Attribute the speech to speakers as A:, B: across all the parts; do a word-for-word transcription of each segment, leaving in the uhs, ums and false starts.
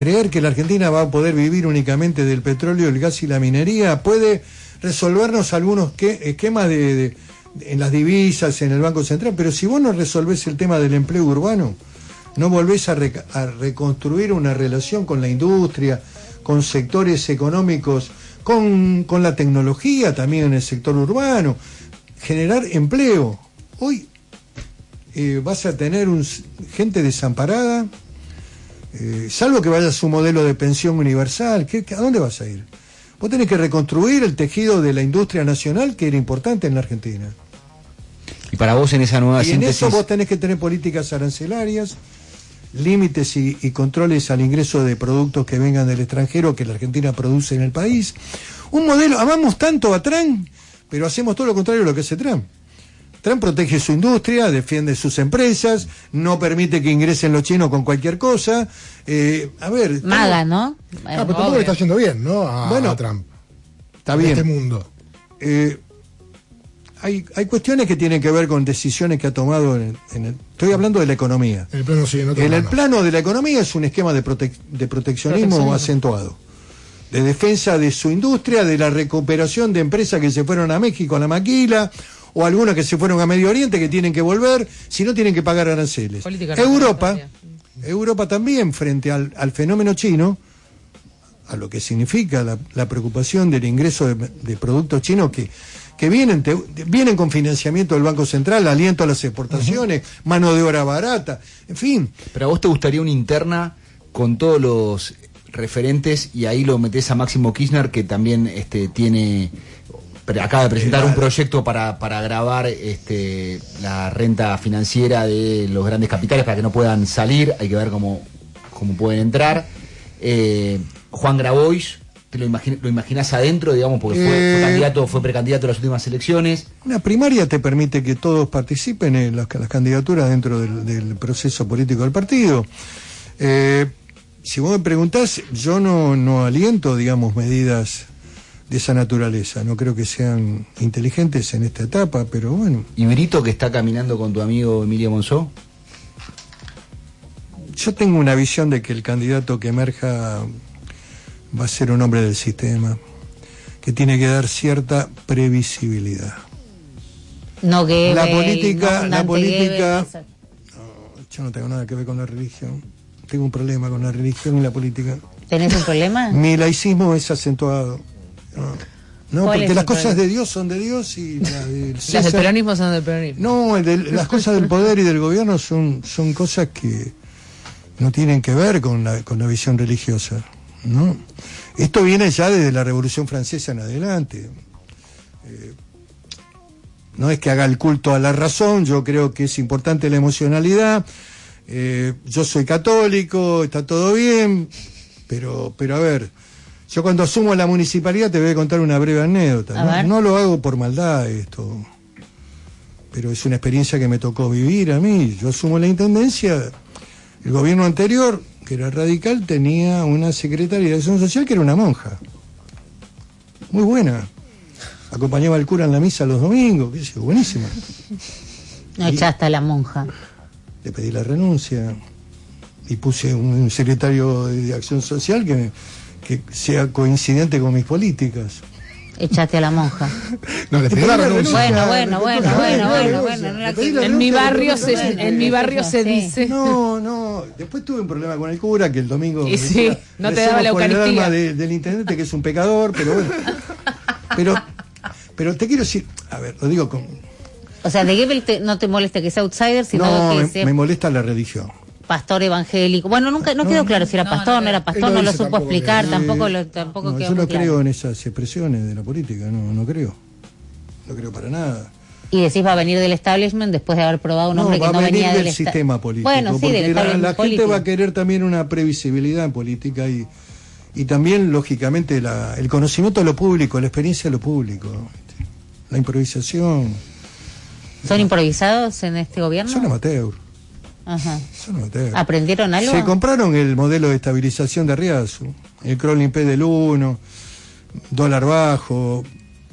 A: creer que la Argentina va a poder vivir únicamente del petróleo, el gas y la minería. Puede resolvernos algunos que, esquemas de, de, de, en las divisas, en el Banco Central, pero si vos no resolvés el tema del empleo urbano, no volvés a, re, a reconstruir una relación con la industria, con sectores económicos, con, con la tecnología también en el sector urbano, generar empleo. Hoy eh, vas a tener un, gente desamparada, eh, salvo que vaya a su modelo de pensión universal. ¿Qué, ¿A dónde vas a ir? Vos tenés que reconstruir el tejido de la industria nacional, que era importante en la Argentina.
B: Y para vos en esa nueva
A: y
B: síntesis...
A: en eso vos tenés que tener políticas arancelarias, límites y, y controles al ingreso de productos que vengan del extranjero, que la Argentina produce en el país. Un modelo, amamos tanto a Trump, pero hacemos todo lo contrario de lo que hace Trump. Trump protege su industria, defiende sus empresas, no permite que ingresen los chinos con cualquier cosa. Eh, a ver...
C: Maga, ¿no?
D: Ah, pero tampoco le está haciendo bien, ¿no? A,
A: bueno,
D: a Trump.
A: Está bien.
D: En este mundo.
A: Eh, hay, hay cuestiones que tienen que ver con decisiones que ha tomado en, en el, estoy hablando de la economía.
D: En el plano, sí, en otro
A: en
D: plano.
A: el plano de la economía es un esquema de, prote, de proteccionismo, proteccionismo acentuado, de defensa de su industria, de la recuperación de empresas que se fueron a México a la maquila, o algunas que se fueron a Medio Oriente que tienen que volver, si no tienen que pagar aranceles. Política Europa, Europa también frente al, al fenómeno chino, a lo que significa la, la preocupación del ingreso de, de productos chinos que, que vienen, te, vienen con financiamiento del Banco Central, aliento a las exportaciones, uh-huh. mano de obra barata, en fin.
B: Pero a vos te gustaría una interna con todos los referentes, y ahí lo metés a Máximo Kirchner, que también este, tiene... acaba de presentar un proyecto para, para grabar este, la renta financiera de los grandes capitales para que no puedan salir, hay que ver cómo, cómo pueden entrar. Eh, Juan Grabois, ¿te lo, imagin, lo imaginás adentro, digamos, porque fue, eh, fue candidato, fue precandidato a las últimas elecciones?
A: Una primaria te permite que todos participen en las, las candidaturas dentro del, del proceso político del partido. Eh, si vos me preguntás, yo no, no aliento, digamos, medidas de esa naturaleza, no creo que sean inteligentes en esta etapa, pero bueno.
B: ¿Y Brito, que está caminando con tu amigo Emilio Monzó?
A: Yo tengo una visión de que el candidato que emerja va a ser un hombre del sistema, que tiene que dar cierta previsibilidad.
C: No que
A: la política, la política. No, yo no tengo nada que ver con la religión. Tengo un problema con la religión y la política.
C: ¿Tenés un problema?
A: Mi laicismo es acentuado. No, no porque las cosas de Dios son de Dios y las del
E: César, las del peronismo son del peronismo.
A: No, el de, las cosas del poder y del gobierno son, son cosas que no tienen que ver con la, con la visión religiosa, ¿no? Esto viene ya desde la Revolución Francesa en adelante. Eh, no es que haga el culto a la razón, yo creo que es importante la emocionalidad. Eh, yo soy católico, está todo bien, pero, pero a ver, yo cuando asumo la municipalidad te voy a contar una breve anécdota. No, no lo hago por maldad esto, pero es una experiencia que me tocó vivir a mí. Yo asumo la intendencia. El gobierno anterior, que era radical, tenía una secretaria de Acción Social que era una monja. Muy buena. Acompañaba al cura en la misa los domingos, qué sé yo, buenísima.
C: No echaste a la monja.
A: Le pedí la renuncia y puse un secretario de Acción Social que, que sea coincidente con mis políticas.
C: Echaste a la monja.
D: No, le pedí la renuncia.
C: Bueno, bueno, bueno, bueno, bueno, bueno. No la quiero.
E: En mi barrio se, en mi barrio se dice.
A: No, no. Después tuve un problema con el cura que el domingo.
E: Y sí, decía, no te daba la Eucaristía.
A: Por el alma de, del intendente que es un pecador, pero bueno. Pero, pero te quiero decir, a ver, lo digo con.
C: O sea, de Goebbels te, no te molesta que sea outsider, sino
A: no,
C: que
A: me,
C: sea.
A: me molesta la religión.
C: Pastor evangélico. Bueno, nunca no, no quedó claro si era pastor o no, no era pastor, no lo supo explicar, que, tampoco lo tampoco
A: no,
C: quedó
A: yo no
C: claro.
A: creo en esas expresiones de la política, no, no creo. No creo para nada.
C: Y decís va a venir del establishment después de haber probado un
A: no,
C: hombre que
A: va
C: no
A: a venir
C: venía
A: del,
C: del
A: sistema político.
C: Bueno, sí, del
A: la, la
C: político.
A: gente va a querer también una previsibilidad en política y, y también, lógicamente, la, el conocimiento de lo público, la experiencia de lo público, la improvisación.
C: ¿Son la, improvisados en este gobierno?
A: Son amateur.
C: Ajá.
A: Son amateur.
C: ¿Aprendieron algo?
A: Se compraron el modelo de estabilización de Arriazu, el crawling P del uno, dólar bajo.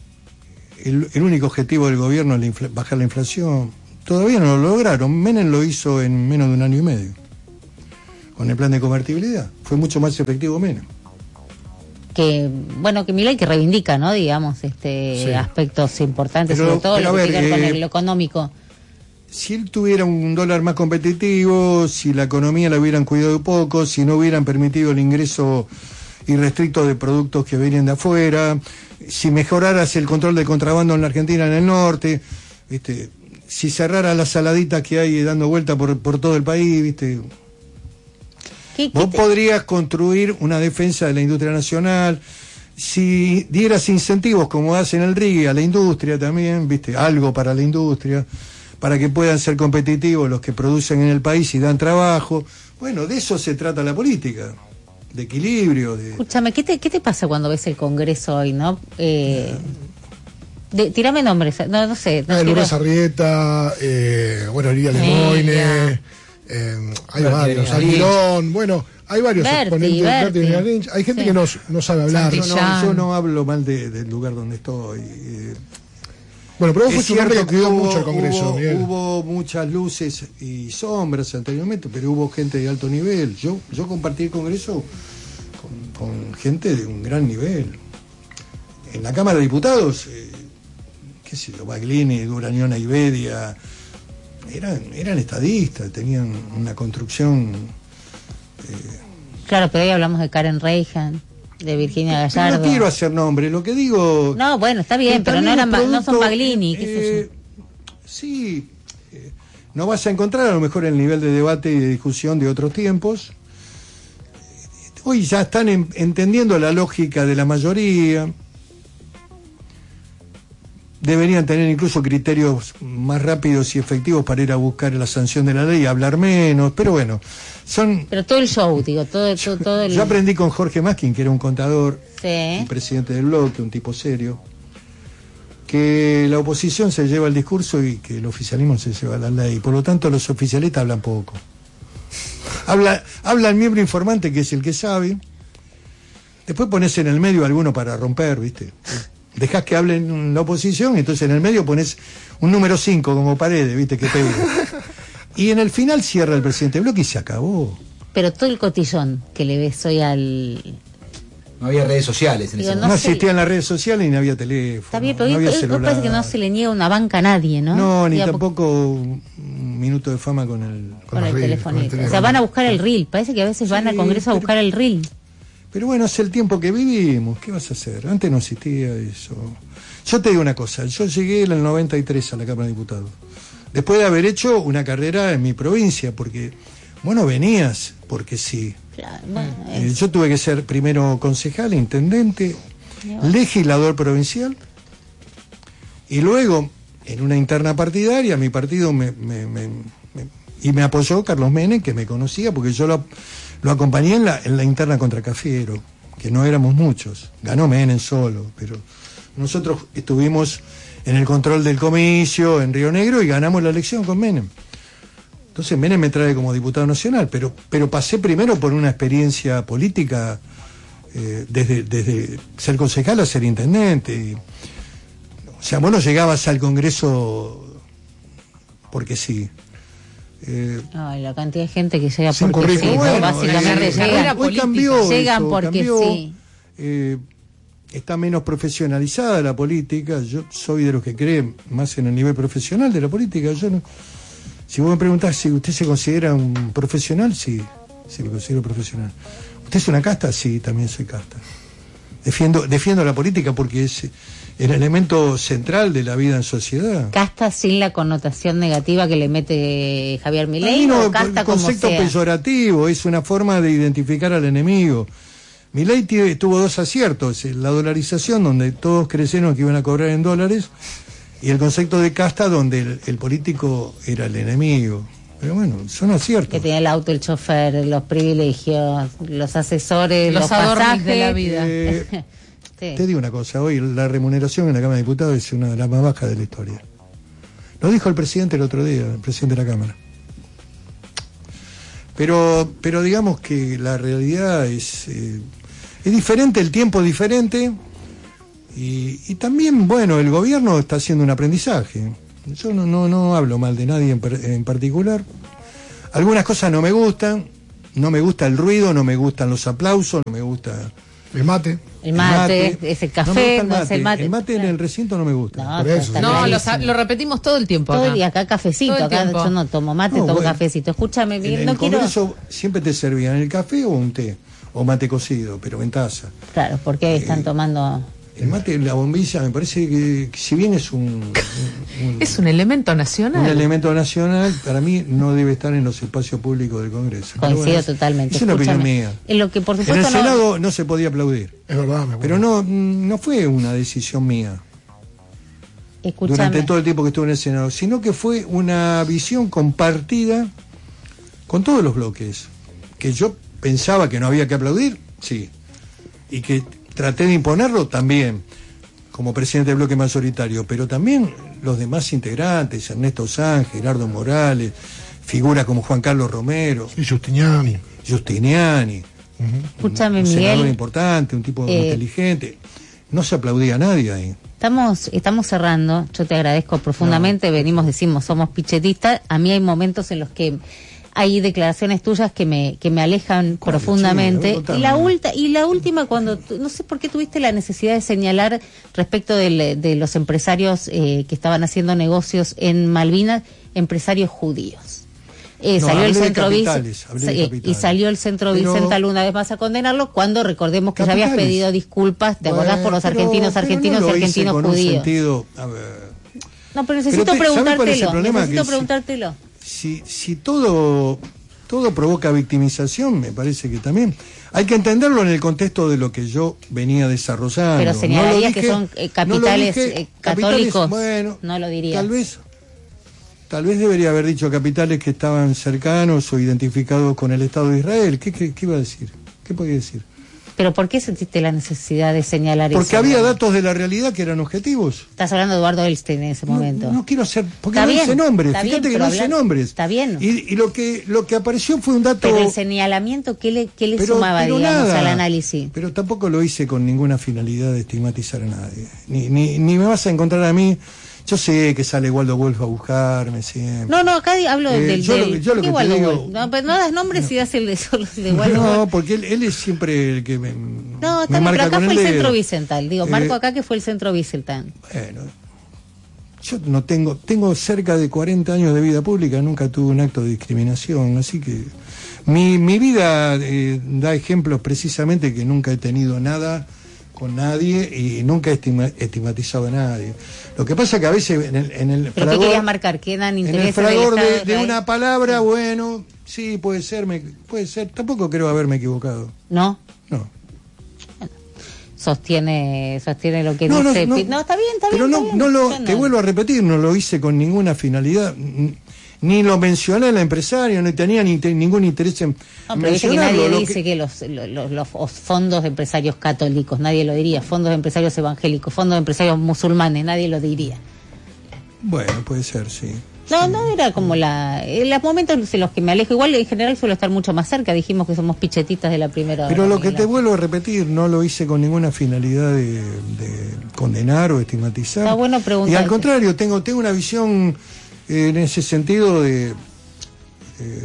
A: El, el único objetivo del gobierno es la infla, bajar la inflación. Todavía no lo lograron. Menem lo hizo en menos de un año y medio. con el plan de convertibilidad. Fue mucho más efectivo Menem.
C: Que, bueno, que Milei que reivindica, ¿no? Digamos, este
A: Sí.
C: aspectos importantes,
A: Pero-
C: sobre todo
A: pero
C: lo
A: a
C: que
A: ver,
C: tiene que ver con
A: eh,
C: el- lo económico.
A: Si él tuviera un dólar más competitivo, si la economía la hubieran cuidado un poco, si no hubieran permitido el ingreso irrestricto de productos que vienen de afuera, si mejoraras el control del contrabando en la Argentina, en el norte, ¿viste? Si cerrara las saladitas que hay dando vuelta por, por todo el país, ¿viste?
C: ¿Qué- qué
A: Vos
C: te-
A: podrías construir una defensa de la industria nacional. Si dieras incentivos, como hacen el R I G, a la industria también, ¿viste? Algo para la industria, para que puedan ser competitivos los que producen en el país y dan trabajo. Bueno, de eso se trata la política, de equilibrio, de...
C: Escúchame, ¿qué te, ¿qué te pasa cuando ves el Congreso hoy, no? Eh, de, tirame nombres, no, no sé. No
D: Ah,
C: quiero-
D: Lourdes Arrieta, eh, bueno, Lidia Lemoine, eh, hay
B: Berti
D: varios,
B: Lynch.
D: Aguilón, bueno, hay varios
C: Berti,
D: exponentes
C: Berti.
D: de Berti Lynch. Hay gente
C: Sí.
D: que no, no sabe hablar.
A: Yo
E: Santillán.
A: no, yo no hablo mal de- del lugar donde estoy. eh,
D: Bueno, pero vos
A: Es
D: fuiste un hombre
A: cierto
D: que cuidó
A: hubo-
D: mucho el Congreso,
A: hubo,
D: Miguel.
A: hubo muchas luces y sombras anteriormente, pero hubo gente de alto nivel. Yo yo compartí el Congreso con, con gente de un gran nivel. En la Cámara de Diputados, eh, qué sé yo, Baglini, Durañón Aivedia, eran, eran estadistas, tenían una construcción...
C: Claro, pero hoy hablamos de Karen Reijan, de Virginia
A: Pero
C: Gallardo.
A: no quiero hacer nombre, lo que digo...
C: No, bueno, está bien,
A: que
C: pero no,
A: también
C: eran,
A: es
C: ba- no son
A: producto,
C: Baglini, qué sé
A: eh, Sí, eh, no vas a encontrar a lo mejor el nivel de debate y de discusión de otros tiempos. Hoy ya están en- entendiendo la lógica de la mayoría. Deberían tener incluso criterios más rápidos y efectivos para ir a buscar la sanción de la ley y hablar menos, pero bueno, son...
C: Pero todo el show, digo, todo, todo, todo el...
A: Yo aprendí con Jorge Maskin, que era un contador y
C: Sí.
A: presidente del bloque, un tipo serio, que la oposición se lleva el discurso y que el oficialismo se lleva la ley. Por lo tanto, los oficialistas hablan poco. Habla, habla el miembro informante, que es el que sabe. Después pones en el medio alguno para romper, ¿viste? Dejás que hablen la oposición, y entonces en el medio pones un número cinco como Paredes, ¿viste? Que pega. Y en el final cierra el presidente del bloque y se acabó.
C: Pero todo el cotillón que le ves hoy al...
B: No había redes sociales en
C: Digo,
B: ese
C: no
A: No,
B: momento.
C: sé.
A: existían las redes sociales y no había teléfono.
C: Está bien, pero
A: no
C: hoy,
A: había
C: hoy- hoy
A: celular.
C: parece que no se le niega una banca a nadie, ¿no?
A: No, ni
C: Digo,
A: tampoco un minuto de fama con el...
C: Con el
D: reel,
C: telefonito.
D: con el
C: O sea,
D: teléfono.
C: van a buscar el reel. Parece que a veces van
A: Sí,
C: al Congreso a
A: pero-
C: buscar el reel.
A: Pero bueno, es el tiempo que vivimos. ¿Qué vas a hacer? Antes no existía eso. Yo te digo una cosa. Yo llegué en el noventa y tres a la Cámara de Diputados. Después de haber hecho una carrera en mi provincia, porque vos no venías porque sí.
C: Claro, bueno,
A: Eh,
C: es-
A: yo tuve que ser primero concejal, intendente, legislador provincial, y luego, en una interna partidaria, mi partido me, me- me- me- y me apoyó Carlos Menem, que me conocía, porque yo lo, lo acompañé en la, en la interna contra Cafiero, que no éramos muchos. Ganó Menem solo, pero nosotros estuvimos en el control del comicio en Río Negro y ganamos la elección con Menem. Entonces Menem me trae como diputado nacional, pero, pero pasé primero por una experiencia política, eh, desde, desde ser concejal a ser intendente. Y, o sea, vos no llegabas al Congreso porque sí. Eh,
C: Ay, la cantidad de gente que llega
D: Sin
C: porque sí,
D: currículum.
C: ¿no?
A: bueno,
C: Básicamente
A: eh,
C: llegan,
A: hoy cambió
C: llegan
A: eso,
C: porque
A: cambió,
C: sí.
A: eh, está menos profesionalizada la política. Yo soy de los que creen más en el nivel profesional de la política. Yo no, si vos me preguntás si usted se considera un profesional, sí, sí me considero profesional. ¿Usted es una casta? Sí, también soy casta. Defiendo, defiendo la política porque es el elemento central de la vida en sociedad.
C: Casta sin la connotación negativa que le mete Javier
A: A mí
C: Milei,
A: no,
C: o casta
A: el
C: como
A: concepto
C: sea.
A: peyorativo, es una forma de identificar al enemigo. Milei tiene- tuvo dos aciertos, eh, la dolarización, donde todos creyeron que iban a cobrar en dólares, y el concepto de casta, donde el, el político era el enemigo. Pero bueno, son
C: Que
A: aciertos.
C: tiene el auto, el chofer, los privilegios, los asesores, los,
E: Los adornos
C: pasajes.
E: de la vida.
A: Eh,
C: Sí.
A: Te digo una cosa, hoy la remuneración en la Cámara de Diputados es una de las más bajas de la historia. Lo dijo el presidente el otro día, el presidente de la Cámara. Pero, pero digamos que la realidad es, eh, es diferente, el tiempo es diferente, y, y también, bueno, el gobierno está haciendo un aprendizaje. Yo no, no, no hablo mal de nadie en, per- en particular. Algunas cosas no me gustan, no me gusta el ruido, no me gustan los aplausos, no me gusta...
D: El mate.
C: El mate, el mate es el café, no, el,
A: no
C: mate. es el mate.
A: El mate en el recinto no me gusta.
E: No, por eso. No, lo, lo repetimos todo el tiempo acá.
C: Todo y acá cafecito, acá tiempo. Yo no tomo mate, no, tomo bueno, cafecito. Escúchame bien,
A: en
C: no
A: el
C: quiero...
A: Congreso siempre te servían el café o un té, o mate cocido, pero en taza.
C: Claro, porque eh, están tomando...
A: El mate en la bombilla me parece que, que si bien es un, un,
E: un... Es un elemento nacional.
A: Un elemento nacional, para mí no debe estar en los espacios públicos del Congreso.
C: Coincido bueno, totalmente.
A: Es una opinión mía.
C: En, lo que por supuesto
A: en el
C: no...
A: Senado no se podía aplaudir.
D: Es verdad, me
A: pero no, no fue una decisión mía.
C: Escúchame.
A: Durante todo el tiempo que estuve en el Senado, sino que fue una visión compartida con todos los bloques. Que yo pensaba que no había que aplaudir, sí. Y que traté de imponerlo también, como presidente del bloque mayoritario, pero también los demás integrantes, Ernesto Sanz, Gerardo Morales, figuras como Juan Carlos Romero.
D: Y Giustiniani.
A: Giustiniani.
C: Uh-huh. Escúchame,
A: un, un
C: Miguel.
A: senador importante, un tipo eh, inteligente. No se aplaudía a nadie ahí.
C: Estamos, estamos cerrando, yo te agradezco profundamente, no. venimos, decimos, somos pichetistas, a mí hay momentos en los que hay declaraciones tuyas que me que me alejan profundamente. Sí, y la ulta, y la última cuando tu, no sé por qué tuviste la necesidad de señalar respecto de, de los empresarios eh, que estaban haciendo negocios en Malvinas, empresarios judíos. Eh, no, salió el centro Vicente y salió el centro pero, Vicental una vez más a condenarlo cuando recordemos que capitales. Ya habías pedido disculpas, ¿te bueno, acordás por los pero, argentinos, pero argentinos no y argentinos
A: con
C: judíos?
A: Un sentido, a ver.
C: No, pero necesito pero te, preguntártelo, necesito preguntártelo.
A: Si, si todo todo provoca victimización, me parece que también hay que entenderlo en el contexto de lo que yo venía desarrollando.
C: Pero señalarías no que son eh, capitales
A: no dije,
C: eh, católicos,
A: capitales, bueno,
C: no lo diría.
A: Tal vez, tal vez debería haber dicho capitales que estaban cercanos o identificados con el Estado de Israel. ¿Qué, qué, qué iba a decir? ¿Qué podía decir?
C: ¿Pero por qué sentiste la necesidad de señalar
A: porque
C: eso?
A: Porque había datos de la realidad que eran objetivos.
C: Estás hablando de Eduardo Elstein en ese momento.
A: No, no quiero hacer, porque
C: está
A: no
C: bien,
A: hice nombres, fíjate
C: bien,
A: que no hice nombres.
C: Está bien.
A: Y, y lo que lo que apareció fue un dato...
C: Pero el señalamiento, ¿qué le, qué le
A: pero,
C: sumaba,
A: pero
C: digamos,
A: nada,
C: al análisis?
A: Pero tampoco lo hice con ninguna finalidad de estigmatizar a nadie. Ni, ni, ni me vas a encontrar a mí... Yo sé que sale Waldo Wolf a buscarme siempre.
C: No, no, acá hablo eh, del...
A: Yo
C: del,
A: lo, yo lo que te digo...
C: No, pero no das nombres y das el de solo de Waldo
A: No,
C: Wolf.
A: porque él, él es siempre el que me
C: No, está
A: me
C: bien, pero acá fue el,
A: el
C: centro Vicental. Digo,
A: eh,
C: marco acá que fue el centro Vicental.
A: Bueno, yo no tengo... Tengo cerca de cuarenta años de vida pública, nunca tuve un acto de discriminación, así que... Mi, mi vida eh, da ejemplos precisamente que nunca he tenido nada... con nadie y nunca he estima, estigmatizado a nadie. Lo que pasa que a veces en el, en el
C: ¿Pero
A: fragor,
C: qué querías marcar? ¿Quedan intereses
A: en el fragor
C: del
A: de, de una palabra, bueno, sí, puede ser, me, puede ser, tampoco creo haberme equivocado.
C: ¿No?
A: No.
C: Bueno, sostiene, sostiene lo que
A: no,
C: dice.
A: No,
C: No,
A: no,
C: no, está bien, está
A: pero
C: bien.
A: no,
C: está bien.
A: no lo,
C: no.
A: te vuelvo a repetir, no lo hice con ninguna finalidad. Ni lo mencioné al empresario, no tenía ni te, ningún interés en
C: no, pero dice que nadie dice que,
A: que
C: los, los, los fondos de empresarios católicos, nadie lo diría, fondos de empresarios evangélicos, fondos de empresarios musulmanes, nadie lo diría.
A: Bueno, puede ser, sí.
C: No,
A: sí.
C: no era como la... En los momentos en los que me alejo, igual en general suelo estar mucho más cerca, dijimos que somos pichetitas de la primera...
A: Pero lo que te vuelvo a repetir, no lo hice con ninguna finalidad de, de condenar o estigmatizar.
C: Está bueno preguntar.
A: Y al contrario, tengo, tengo una visión... en ese sentido de, de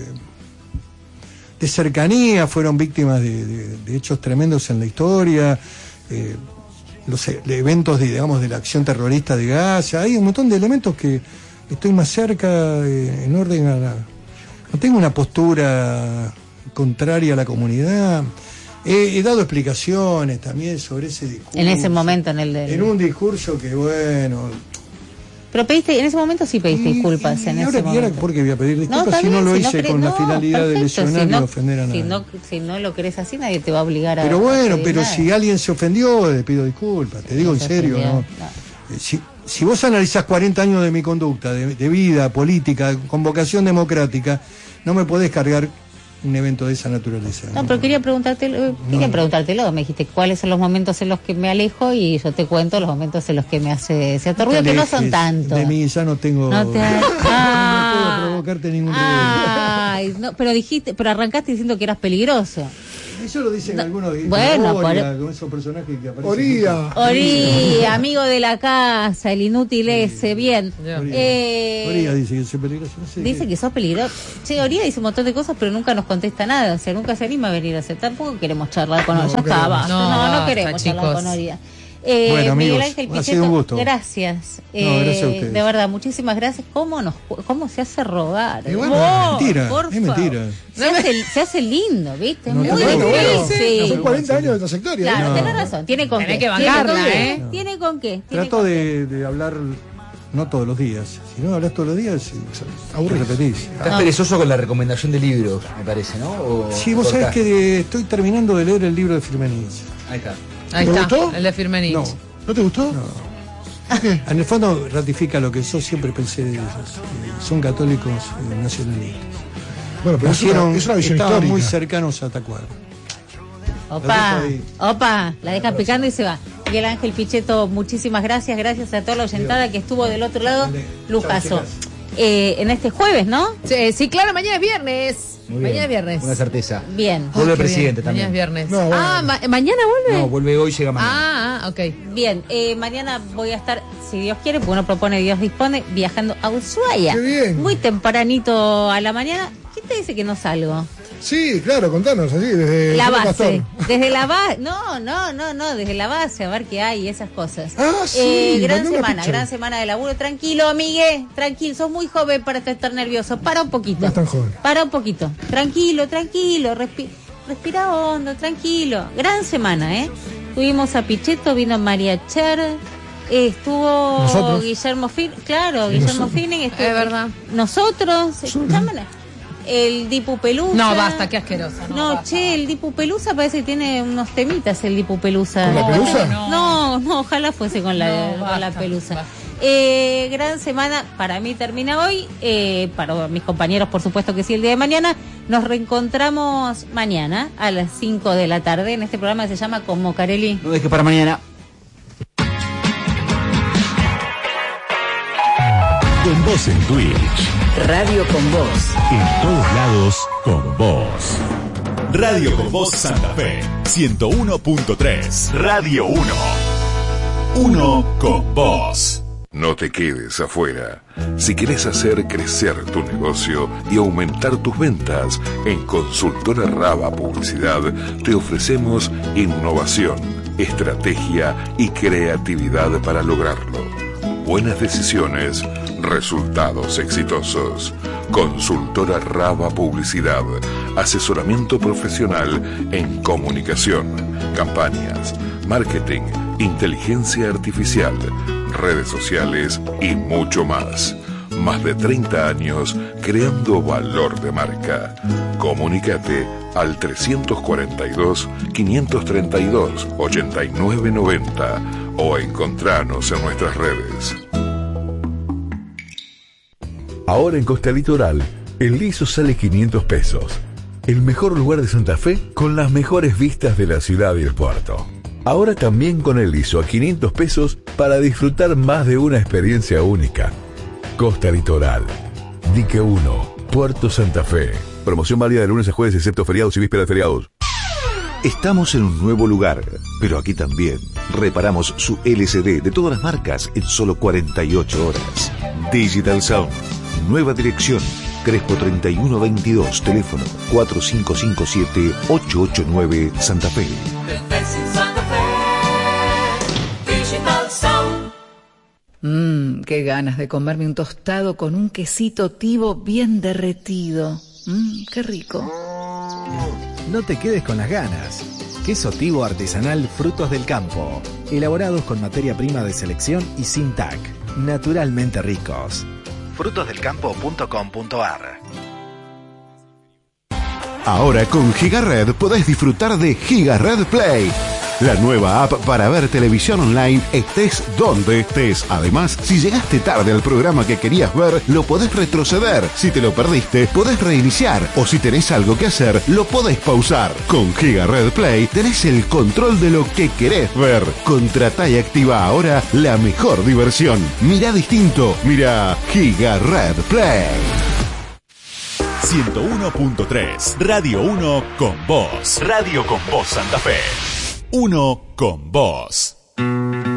A: de cercanía, fueron víctimas de, de, de hechos tremendos en la historia, eh, los eventos de, digamos, de la acción terrorista de Gaza, hay un montón de elementos que estoy más cerca eh, en orden a la... No tengo una postura contraria a la comunidad. He, he dado explicaciones también sobre ese discurso.
C: En ese momento, en el de...
A: En un discurso que, bueno...
C: Pero pediste, en ese momento sí pediste
A: y,
C: disculpas
A: y
C: en
A: ahora,
C: ese momento.
A: ¿Y ahora por qué voy a pedir disculpas
C: no,
A: si no
C: bien,
A: lo
C: si
A: hice
C: no
A: con
C: no,
A: la finalidad
C: perfecto,
A: de lesionar
C: si no,
A: y ofender a nadie?
C: Si no, si no lo querés así, nadie te va a obligar a...
A: Pero bueno,
C: a
A: pero
C: nada.
A: si alguien se ofendió, le pido disculpas, te digo en serio, ¿no? no. Si, si vos analizás cuarenta años de mi conducta, de, de vida política, con vocación democrática, no me podés cargar un evento de esa naturaleza.
C: No, pero quería preguntártelo, quería no. preguntártelo, me dijiste cuáles son los momentos en los que me alejo y yo te cuento los momentos en los que me hace cierto ruido, que no son tantos.
A: De mí ya no tengo...
C: No, te...
A: ah, no puedo provocarte ningún ruido.
C: Ay, no, pero dijiste, pero arrancaste diciendo que eras peligroso.
A: Eso lo dicen algunos.
C: Bueno,
A: Oria,
C: por...
A: con esos personajes que aparecen.
D: Oría.
C: Oría, amigo de la casa, el inútil ese, bien.
A: Oría,
C: eh...
A: Oría dice que soy peligroso. No sé
C: dice
A: qué.
C: que sos peligroso. Che, Oría dice un montón de cosas, pero nunca nos contesta nada. O sea, nunca se anima a venir a hacer. Tampoco queremos charlar con
D: No,
C: Oría. Ya
D: no
C: está,
D: queremos.
C: basta.
E: No,
C: No, no,
E: basta,
C: queremos charlar
E: chicos.
C: con Oría. Eh,
A: Bueno, amigos,
C: Miguel Ángel
A: ha sido
C: Pichetto,
A: un gusto.
C: gracias.
A: No, gracias a
C: Eh,
A: ustedes.
C: de verdad, muchísimas gracias. ¿Cómo nos cómo se hace rogar?
D: Y bueno,
C: Vos,
A: mentira,
C: por
A: es
C: favor.
A: mentira.
C: Se hace, se hace lindo, ¿viste?
A: No,
C: Muy
A: está bueno,
C: difícil.
A: bueno.
D: Son cuarenta años de trayectoria.
C: Claro,
A: No.
C: tenés razón. Tiene con
E: Tenés
C: qué.
E: que bancarla,
C: ¿Tiene con
E: ¿eh?
C: qué? ¿Tiene con qué? ¿Tiene
A: Trato
C: con
A: de, de hablar, no todos los días. Si no hablas todos los días, sí, te
D: Aburrís.
A: repetís.
B: Estás
C: No.
B: perezoso con la recomendación de libros, me parece, ¿no? O
A: Sí, vos sabés
B: cortás.
A: que de- estoy terminando de leer el libro de Firmenich.
B: Ahí está.
E: Ahí
D: ¿Te
E: está,
D: gustó?
E: el de Firmenich.
A: No,
D: ¿No te gustó?
A: no. En el fondo ratifica lo que yo siempre pensé de ellos. que son católicos eh, nacionalistas.
D: Bueno, pero es
A: Nacieron,
D: una, es una visión
A: estaban
D: histórica.
A: muy cercanos a Tacuara.
C: Opa,
A: La dejo ahí.
C: opa, la deja picando y se va. Miguel Ángel Pichetto, muchísimas gracias, gracias a toda la oyentada que estuvo del otro lado.
A: Dale.
C: Lujazo.
A: Chao,
C: Eh, en este jueves, ¿no?
E: Sí, sí, claro, mañana es viernes.
B: Muy bien.
E: Mañana es viernes.
B: Una certeza.
C: Bien,
B: Vuelve el
E: Qué
B: presidente
E: bien,
B: también.
E: Mañana es viernes.
D: No, bueno.
E: Ah, ma- ¿mañana vuelve?
B: No, vuelve hoy, llega mañana.
E: ah, ah, ok.
C: bien. Eh, mañana voy a estar, si Dios quiere, porque uno propone, Dios dispone, viajando a Ushuaia.
D: Qué bien.
C: Muy tempranito a la mañana. ¿Quién te dice que no salgo?
D: Sí, claro, contanos, así, desde
C: La
D: San
C: base.
D: Pastor.
C: Desde la base. No, no, no, no, desde la base, a ver qué hay, esas cosas.
D: Ah, sí,
C: Eh, gran
D: mandó una
C: semana,
D: pizza.
C: gran semana de laburo. Tranquilo, Miguel, tranquilo. Sos muy joven para estar nervioso. Para un poquito.
D: No es tan joven.
C: Para un poquito. Tranquilo, tranquilo. Respi- respira hondo, tranquilo. Gran semana, ¿eh? Tuvimos a Pichetto, vino María Cher. eh, Estuvo
D: Nosotros.
C: Guillermo Fin, claro,
D: Y
C: Guillermo
D: nosotros.
C: Finning, estuvo
E: Es verdad.
C: nosotros, escuchámela. El Dipu Pelusa.
E: No, basta, qué asqueroso. No,
C: No,
E: basta.
C: che, el Dipu Pelusa parece que tiene unos temitas el Dipu Pelusa.
D: ¿Con la pelusa?
C: No, no, ojalá fuese con la,
E: No,
C: con
E: basta,
C: la pelusa.
E: basta.
C: Eh, gran semana, para mí termina hoy, eh, para mis compañeros por supuesto que sí el día de mañana. Nos reencontramos mañana a las cinco de la tarde en este programa que se llama Como Carelli.
B: No dejes para mañana.
F: Con vos en Twitch.
G: Radio con Voz.
F: En todos lados, con vos. Radio con Voz Santa Fe. ciento uno punto tres. Radio uno. Uno con vos.
H: No te quedes afuera. Si querés hacer crecer tu negocio y aumentar tus ventas, en Consultora Raba Publicidad te ofrecemos innovación, estrategia y creatividad para lograrlo. Buenas decisiones, resultados exitosos. Consultora Raba Publicidad. Asesoramiento profesional en comunicación, campañas, marketing, inteligencia artificial, redes sociales y mucho más. Más de treinta años creando valor de marca. Comunícate al trescientos cuarenta y dos, quinientos treinta y dos, ochenta y nueve noventa o encontranos en nuestras redes.
I: Ahora en Costa Litoral, el liso sale quinientos pesos. El mejor lugar de Santa Fe con las mejores vistas de la ciudad y el puerto. Ahora también con el liso a quinientos pesos para disfrutar más de una experiencia única. Costa Litoral, Dique uno, Puerto Santa Fe. Promoción válida de lunes a jueves excepto feriados y vísperas de feriados.
J: Estamos en un nuevo lugar, pero aquí también reparamos su L C D de todas las marcas en solo cuarenta y ocho horas. Digital Sound, nueva dirección, Crespo treinta y uno veintidós, teléfono cuatro cinco cinco siete, ocho ocho nueve, Santa Fe.
G: Mmm, qué ganas de comerme un tostado con un quesito tibo bien derretido. Mmm, qué rico.
K: No te quedes con las ganas. Queso tibo artesanal Frutos del Campo. Elaborados con materia prima de selección y sin T A C. Naturalmente ricos. frutos del campo punto com punto ar.
F: Ahora con GigaRed podés disfrutar de GigaRed Play, la nueva app para ver televisión online estés donde estés. Además, si llegaste tarde al programa que querías ver, lo podés retroceder. Si te lo perdiste, podés reiniciar. O si tenés algo que hacer, lo podés pausar. Con GigaRed Play tenés el control de lo que querés ver. Contratá y activa ahora la mejor diversión. Mirá distinto. Mirá GigaRed Play.
L: ciento uno punto tres. Radio uno con vos. Radio con vos Santa Fe. Uno con vos.